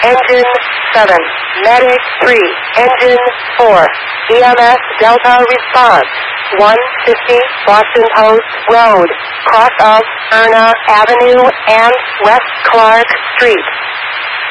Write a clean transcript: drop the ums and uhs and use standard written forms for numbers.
Engine 7, Medic 3, Engine 4, EMS Delta response, 150 Boston Post Road, cross of Erna Avenue and West Clark Street.